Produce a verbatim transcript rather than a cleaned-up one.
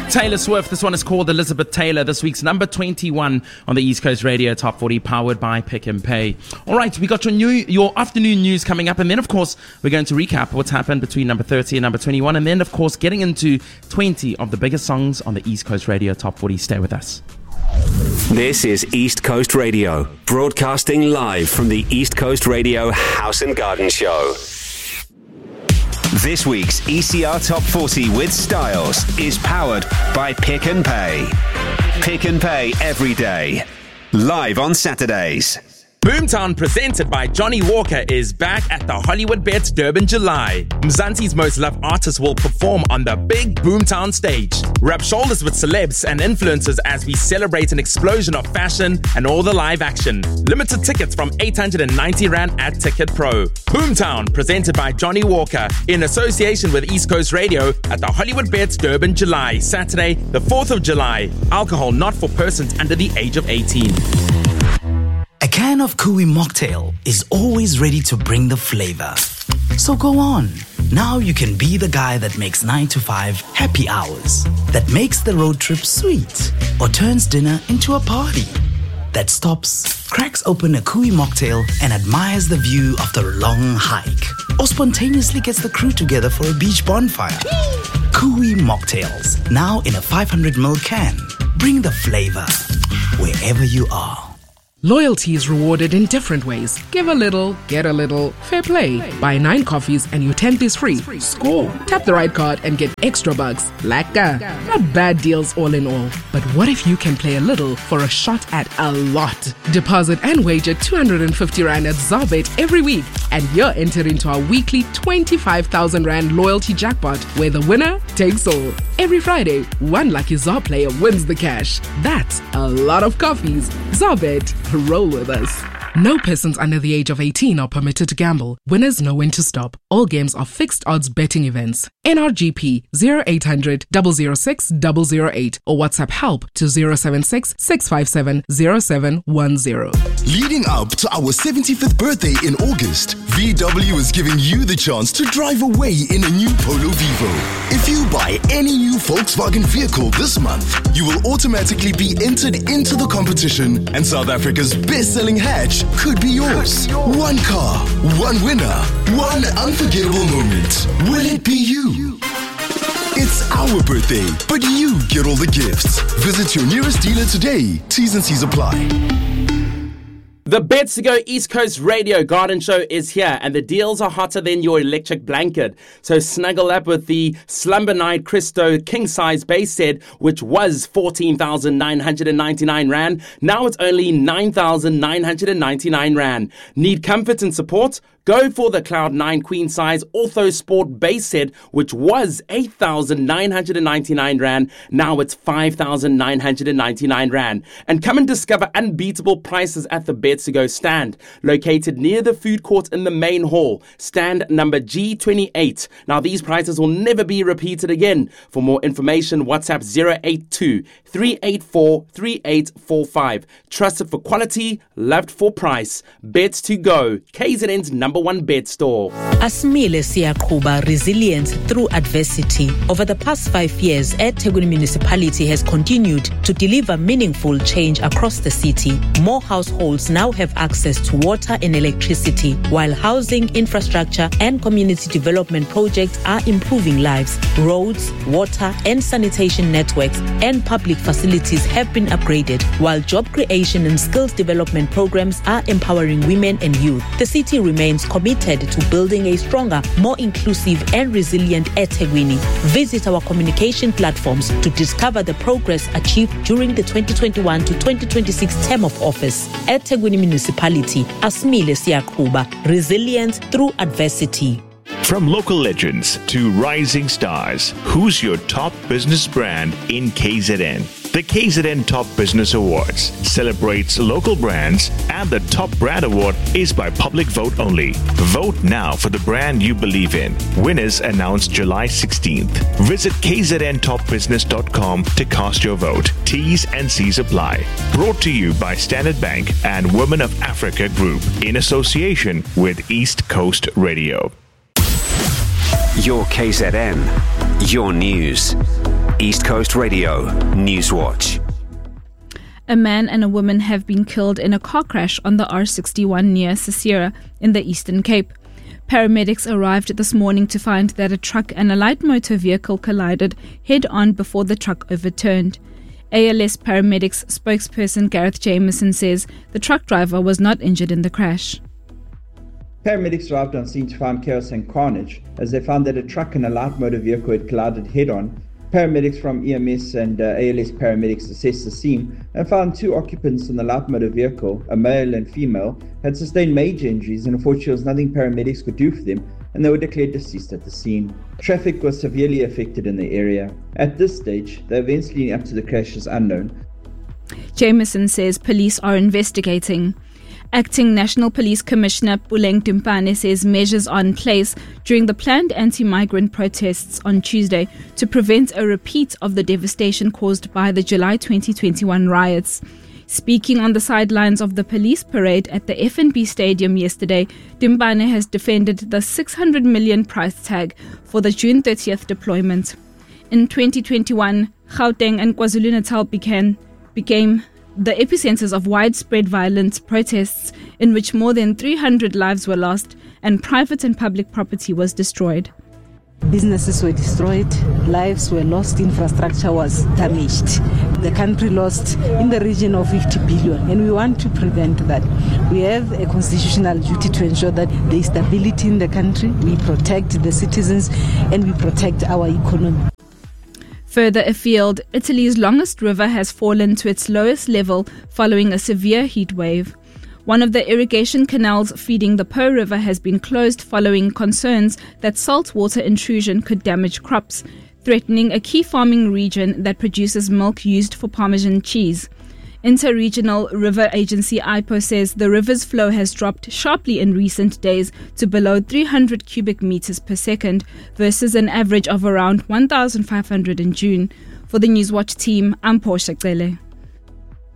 Taylor Swift. This one is called Elizabeth Taylor. This week's number twenty-one on the East Coast Radio Top forty, powered by Pick and Pay. All right, we got your new your afternoon news coming up, and then of course we're going to recap what's happened between number thirty and number twenty-one, and then of course getting into twenty of the biggest songs on the East Coast Radio Top forty. Stay with us. This is East Coast Radio, broadcasting live from the East Coast Radio House and Garden Show. This week's E C R Top forty with Styles is powered by Pick and Pay. Pick and Pay every day. Live on Saturdays. Boomtown, presented by Johnny Walker, is back at the Hollywood Bets Durban July. Mzansi's most loved artists will perform on the big Boomtown stage. Rub shoulders with celebs and influencers as we celebrate an explosion of fashion and all the live action. Limited tickets from eight hundred ninety rand at Ticket Pro. Boomtown, presented by Johnny Walker, in association with East Coast Radio at the Hollywood Bets Durban July, Saturday, the fourth of July. Alcohol not for persons under the age of eighteen. A can of Kui Mocktail is always ready to bring the flavor. So go on. Now you can be the guy that makes nine to five happy hours, that makes the road trip sweet, or turns dinner into a party, that stops, cracks open a Kui Mocktail and admires the view of the long hike, or spontaneously gets the crew together for a beach bonfire. Kui Mocktails, now in a five hundred milliliter can. Bring the flavor wherever you are. Loyalty is rewarded in different ways. Give a little, get a little. Fair play. Buy nine coffees and your tenth is free. Score. Tap the right card and get extra bucks. Lacka. Not bad deals all in all. But what if you can play a little for a shot at a lot? Deposit and wager two hundred fifty rand at Zarbet every week, and you're entered into our weekly twenty-five thousand rand loyalty jackpot, where the winner takes all. Every Friday, one lucky Zarb player wins the cash. That's a lot of coffees. Zarbet. Roll with us. No persons under the age of eighteen are permitted to gamble. Winners know when to stop. All games are fixed odds betting events. N R G P zero eight hundred, zero zero six, zero zero eight or WhatsApp help to zero seven six, six five seven, zero seven one zero. Leading up to our seventy-fifth birthday in August, V W is giving you the chance to drive away in a new Polo Vivo. If you buy any new Volkswagen vehicle this month, you will automatically be entered into the competition, and South Africa's best-selling hatch could be yours. One car, one winner, one unforgettable moment. Will it be you? It's our birthday, but you get all the gifts. Visit your nearest dealer today. T's and C's apply. The Bets to Go East Coast Radio Garden Show is here, and the deals are hotter than your electric blanket. So snuggle up with the Slumber Night Christo King Size Base Set, which was fourteen thousand nine hundred ninety-nine rand. Now it's only nine thousand nine hundred ninety-nine rand. Need comfort and support? Go for the Cloud nine Queen Size Ortho Sport Base Set, which was eight thousand nine hundred ninety-nine rand. Now it's five thousand nine hundred ninety-nine rand. And come and discover unbeatable prices at the Bets to Go stand, located near the food court in the main hall. Stand number G twenty-eight. Now these prices will never be repeated again. For more information, WhatsApp zero eight two, three eight four, three eight four five. Trusted for quality, loved for price. Bets to Go, K Z N's number one bed store. Asmile Siyaqhuba resilience through adversity. Over the past five years, eThekwini Municipality has continued to deliver meaningful change across the city. More households now have access to water and electricity, while housing, infrastructure, and community development projects are improving lives. Roads, water, and sanitation networks and public facilities have been upgraded, while job creation and skills development programs are empowering women and youth. The city remains committed to building a stronger, more inclusive and resilient eThekwini. Visit our communication platforms to discover the progress achieved during the twenty twenty-one to twenty twenty-six term of office. eThekwini Municipality, Asmile Siyaqhuba, resilience through adversity. From local legends to rising stars, who's your top business brand in K Z N? The K Z N Top Business Awards celebrates local brands, and the Top Brand Award is by public vote only. Vote now for the brand you believe in. Winners announced July sixteenth. Visit k z n top business dot com to cast your vote. T's and C's apply. Brought to you by Standard Bank and Women of Africa Group in association with East Coast Radio. Your K Z N, your news. East Coast Radio Newswatch. A man and a woman have been killed in a car crash on the R sixty-one near Sisera in the Eastern Cape. Paramedics arrived this morning to find that a truck and a light motor vehicle collided head-on before the truck overturned. A L S Paramedics spokesperson Gareth Jameson says the truck driver was not injured in the crash. Paramedics arrived on scene to find chaos and carnage as they found that a truck and a light motor vehicle had collided head-on. Paramedics from E M S and uh, A L S paramedics assessed the scene and found two occupants in the light motor vehicle, a male and female, had sustained major injuries, and unfortunately there was nothing paramedics could do for them, and they were declared deceased at the scene. Traffic was severely affected in the area. At this stage, the events leading up to the crash is unknown. Jameson says police are investigating. Acting National Police Commissioner Puleng Timpane says measures are in place during the planned anti-migrant protests on Tuesday to prevent a repeat of the devastation caused by the July twenty twenty-one riots. Speaking on the sidelines of the police parade at the F N B Stadium yesterday, Timpane has defended the six hundred million price tag for the June thirtieth deployment. In twenty twenty-one, Gauteng and KwaZulu-Natal began, became the epicenters of widespread violent protests in which more than three hundred lives were lost and private and public property was destroyed. Businesses were destroyed, lives were lost, infrastructure was damaged. The country lost in the region of fifty billion, and we want to prevent that. We have a constitutional duty to ensure that there is stability in the country, we protect the citizens, and we protect our economy. Further afield, Italy's longest river has fallen to its lowest level following a severe heat wave. One of the irrigation canals feeding the Po River has been closed following concerns that saltwater intrusion could damage crops, threatening a key farming region that produces milk used for Parmesan cheese. Inter-Regional River Agency I P O says the river's flow has dropped sharply in recent days to below three hundred cubic meters per second versus an average of around one thousand five hundred in June. For the Newswatch team, I'm Portia Cele.